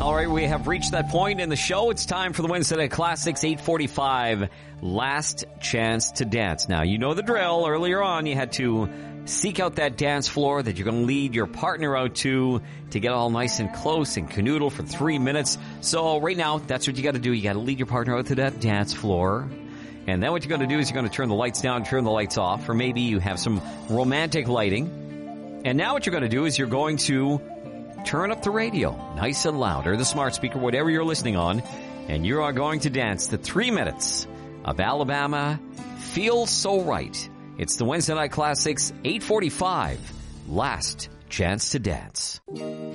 All right, we have reached that point in the show. It's time for the Wednesday Night Classics 8:45 Last Chance to Dance. Now, you know the drill. Earlier on, you had to seek out that dance floor that you're going to lead your partner out to get all nice and close and canoodle for 3 minutes. So right now, that's what you got to do. You got to lead your partner out to that dance floor. And then what you're going to do is you're going to turn the lights down, turn the lights off, or maybe you have some romantic lighting. And now what you're going to do is you're going to turn up the radio nice and loud, or the smart speaker, whatever you're listening on, and you are going to dance to 3 minutes of Alabama Feels So Right. It's the Wednesday Night Classics 8:45 Last Chance to Dance.